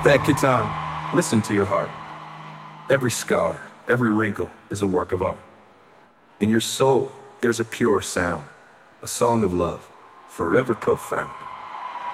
That guitar, listen to your heart. Every scar, every wrinkle is a work of art. In your soul, there's a pure sound, a song of love, forever profound.